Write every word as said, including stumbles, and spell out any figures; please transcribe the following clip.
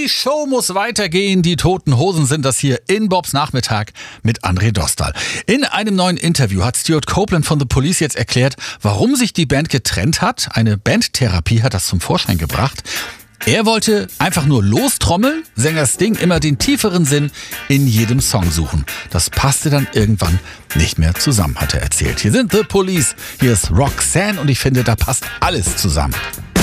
Show muss weitergehen. Die Toten Hosen sind das hier in Bobs Nachmittag mit André Dostal. In einem neuen Interview hat Stuart Copeland von The Police jetzt erklärt, warum sich die Band getrennt hat. Eine Bandtherapie hat das zum Vorschein gebracht. Er wollte einfach nur lostrommeln, Sänger Sting immer den tieferen Sinn in jedem Song suchen. Das passte dann irgendwann nicht mehr zusammen, hat er erzählt. Hier sind The Police, hier ist Roxanne und ich finde, da passt alles zusammen.